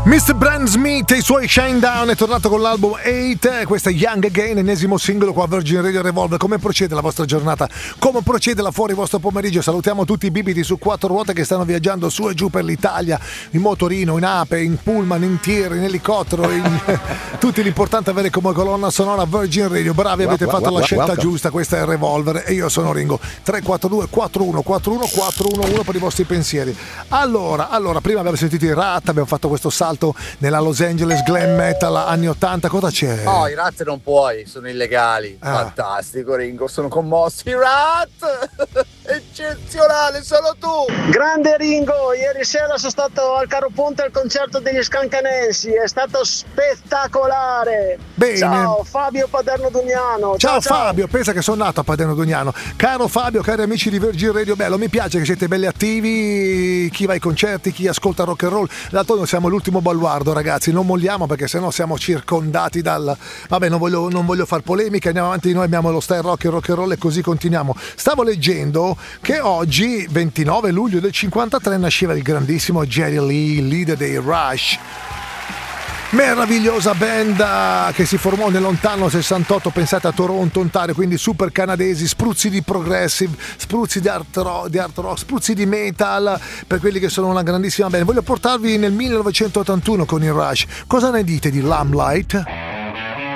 Mr. Brand Smith e i suoi Shinedown è tornato con l'album 8, questa è Young Again, ennesimo singolo qua a Virgin Radio Revolver. Come procede la vostra giornata? Come procede là fuori il vostro pomeriggio? Salutiamo tutti i bibiti su quattro ruote che stanno viaggiando su e giù per l'Italia, in motorino, in ape, in pullman, in tir, in elicottero, tutti. L'importante è avere come colonna sonora Virgin Radio. Bravi, avete fatto la scelta giusta. Questa è Revolver e io sono Ringo. 342 41 41 411 per i vostri pensieri. Allora, prima abbiamo sentito i Rat, abbiamo fatto questo salto nella Los Angeles glam metal anni 80. Cosa c'è? No, i Rat non puoi, sono illegali. Fantastico, Ringo, sono commossi. I Rat! Eccezionale, solo tu! Grande Ringo, ieri sera sono stato al Caro Ponte al concerto degli Scancanensi, è stato spettacolare. Bene. Ciao Fabio Paderno Dugnano. Ciao Fabio, pensa che sono nato a Paderno Dugnano. Caro Fabio, cari amici di Virgin Radio, bello, mi piace che siete belli attivi, chi va ai concerti, chi ascolta rock and roll. D'altro noi siamo l'ultimo baluardo, ragazzi, non molliamo perché sennò siamo circondati dal... Vabbè, non voglio far polemica, andiamo avanti, noi abbiamo lo style rock and roll e così continuiamo. Stavo leggendo che oggi, 29 luglio del 53, nasceva il grandissimo Jerry Lee, leader dei Rush. Meravigliosa band che si formò nel lontano 68, pensate a Toronto, Ontario, quindi super canadesi, spruzzi di progressive, spruzzi di art rock, spruzzi di metal, per quelli che sono una grandissima band. Voglio portarvi nel 1981 con i Rush. Cosa ne dite di Lamplight?